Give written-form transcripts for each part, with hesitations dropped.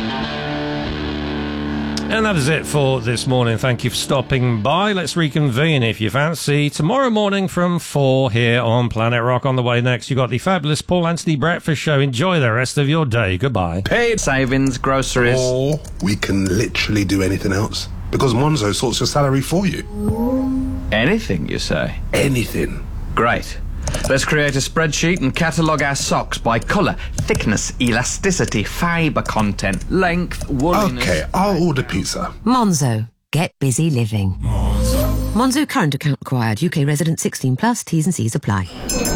And that is it for this morning. Thank you for stopping by. Let's reconvene if you fancy tomorrow morning from 4 here on Planet Rock. On the way next, you've got the fabulous Paul Anthony Breakfast Show. Enjoy the rest of your day. Goodbye. Paid savings, groceries. Or we can literally do anything else, because Monzo sorts your salary for you. Anything, you say? Anything. Great. Let's create a spreadsheet and catalogue our socks by colour, thickness, elasticity, fibre content, length, wooliness... Okay, I'll order pizza. Monzo. Get busy living. Monzo current account required. UK resident 16 plus. T's and C's apply.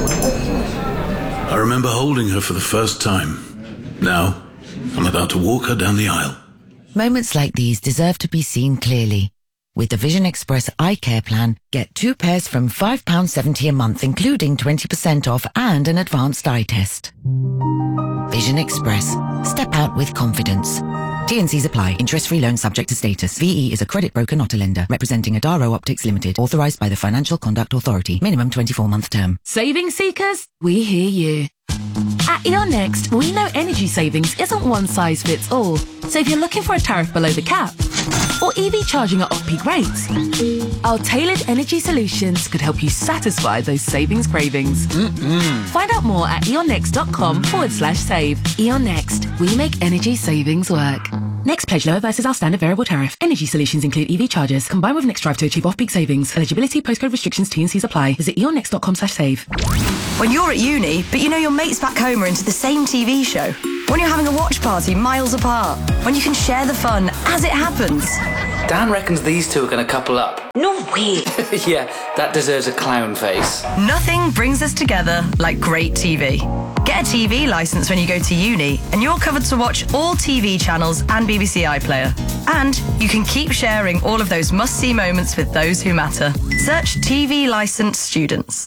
I remember holding her for the first time. Now, I'm about to walk her down the aisle. Moments like these deserve to be seen clearly. With the Vision Express Eye Care Plan, get 2 pairs from £5.70 a month, including 20% off and an advanced eye test. Vision Express. Step out with confidence. T&Cs apply. Interest-free loan subject to status. VE is a credit broker, not a lender. Representing Adaro Optics Limited. Authorised by the Financial Conduct Authority. Minimum 24-month term. Saving seekers? We hear you. At Eon Next, we know energy savings isn't one size fits all. So if you're looking for a tariff below the cap, or EV charging at off-peak rates, our tailored energy solutions could help you satisfy those savings cravings. Find out more at eonnext.com/save. Eon Next, we make energy savings work. Next pledge lower versus our standard variable tariff. Energy solutions include EV chargers, combined with Next Drive to achieve off-peak savings. Eligibility, postcode restrictions, T&Cs apply. Visit eonnext.com/save. When you're at uni, but you know your mates back home are into the same TV show. When you're having a watch party miles apart. When you can share the fun as it happens. Dan reckons these two are going to couple up. No way! Yeah, that deserves a clown face. Nothing brings us together like great TV. Get a TV licence when you go to uni, and you're covered to watch all TV channels and BBC iPlayer. And you can keep sharing all of those must-see moments with those who matter. Search TV licensed students.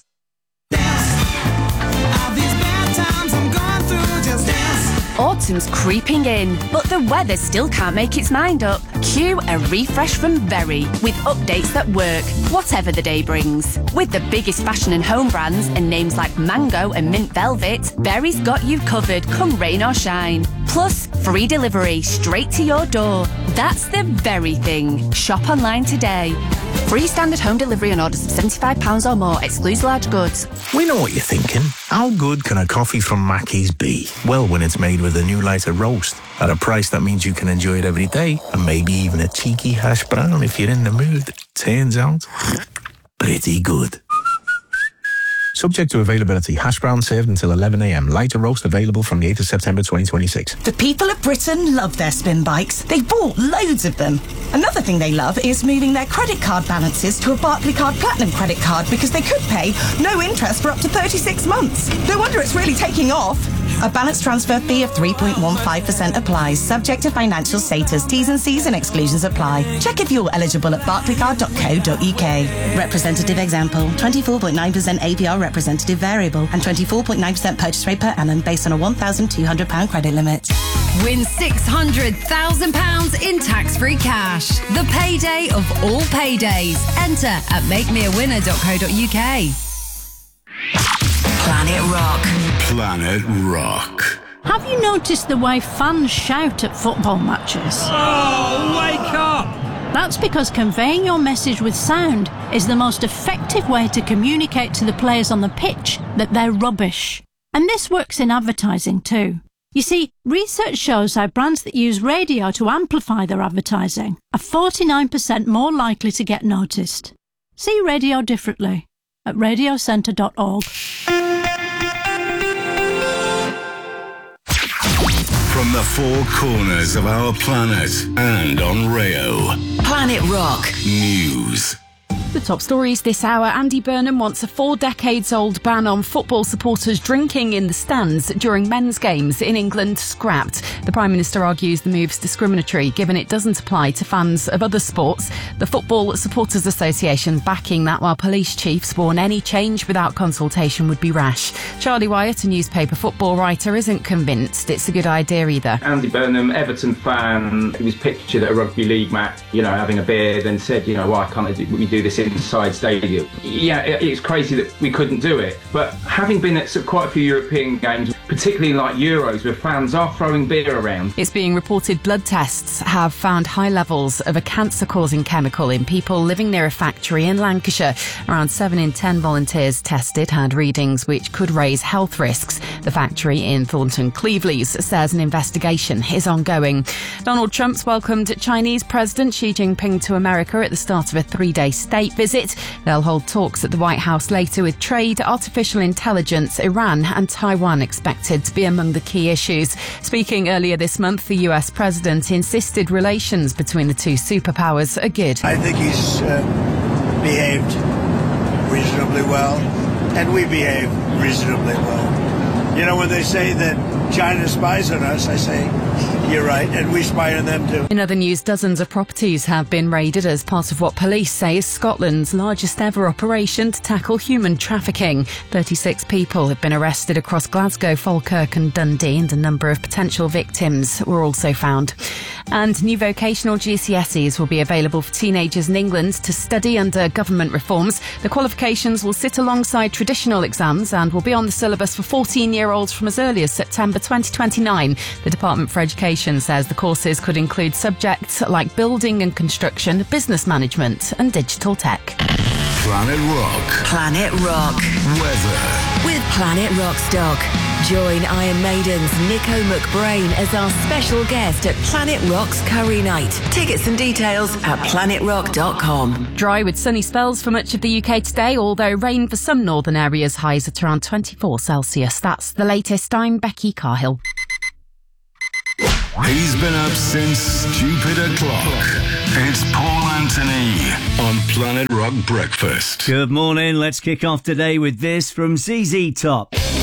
Autumn's creeping in, but the weather still can't make its mind up. Cue a refresh from Very, with updates that work, whatever the day brings. With the biggest fashion and home brands and names like Mango and Mint Velvet, Very's got you covered come rain or shine. Plus, free delivery straight to your door. That's the Very thing. Shop online today. Free standard home delivery on orders of £75 or more, excludes large goods. We know what you're thinking. How good can a coffee from Mackey's be? Well, when it's made with a new lighter roast, at a price that means you can enjoy it every day, and maybe even a cheeky hash brown if you're in the mood. Turns out, pretty good. Subject to availability. Hash brown served until 11 a.m. Lighter roast available from the 8th of September 2026. The people of Britain love their spin bikes. They've bought loads of them. Another thing they love is moving their credit card balances to a Barclaycard Platinum credit card because they could pay no interest for up to 36 months. No wonder it's really taking off. A balance transfer fee of 3.15% applies, subject to financial status. T's and C's and exclusions apply. Check if you're eligible at barclaycard.co.uk. Representative example, 24.9% APR representative variable and 24.9% purchase rate per annum based on a £1,200 credit limit. Win £600,000 in tax-free cash. The payday of all paydays. Enter at makemeawinner.co.uk. Planet Rock. Planet Rock. Have you noticed the way fans shout at football matches? Oh, wake up! That's because conveying your message with sound is the most effective way to communicate to the players on the pitch that they're rubbish. And this works in advertising too. You see, research shows how brands that use radio to amplify their advertising are 49% more likely to get noticed. See radio differently at radiocentre.org. From the four corners of our planet and on Rayo. Planet Rock. News. The top stories this hour. Andy Burnham wants a 4-decades-old ban on football supporters drinking in the stands during men's games in England scrapped. The Prime Minister argues the move's discriminatory, given it doesn't apply to fans of other sports. The Football Supporters Association backing that, while police chiefs warn any change without consultation would be rash. Charlie Wyatt, a newspaper football writer, isn't convinced it's a good idea either. Andy Burnham, Everton fan, he was pictured at a rugby league match, having a beer, then said, why can't we do this inside stadium? Yeah, it's crazy that we couldn't do it. But having been at quite a few European games, particularly like Euros, where fans are throwing beer around. It's being reported blood tests have found high levels of a cancer-causing chemical in people living near a factory in Lancashire. Around 7 in 10 volunteers tested had readings which could raise health risks. The factory in Thornton Cleveleys says an investigation is ongoing. Donald Trump's welcomed Chinese President Xi Jinping to America at the start of a 3-day state visit. They'll hold talks at the White House later, with trade, artificial intelligence, Iran and Taiwan expected to be among the key issues. Speaking earlier this month, the US president insisted relations between the two superpowers are good. I think he's behaved reasonably well, and we behave reasonably well. You know, when they say that China spies on us, I say, you're right, and we spy on them too. In other news, dozens of properties have been raided as part of what police say is Scotland's largest ever operation to tackle human trafficking. 36 people have been arrested across Glasgow, Falkirk and Dundee, and a number of potential victims were also found. And new vocational GCSEs will be available for teenagers in England to study under government reforms. The qualifications will sit alongside traditional exams and will be on the syllabus for 14-year-olds from as early as September 2029. The Department for Education says the courses could include subjects like building and construction, business management and digital tech. Planet Rock. Planet Rock. Weather. With Planet Rock Stock. Join Iron Maiden's Nico McBrain as our special guest at Planet Rock's Curry Night. Tickets and details at planetrock.com. Dry with sunny spells for much of the UK today, although rain for some northern areas, highs at around 24 Celsius. That's the latest. I'm Becky Carhill. He's been up since stupid o'clock. It's Paul Anthony on Planet Rock Breakfast. Good morning. Let's kick off today with this from ZZ Top.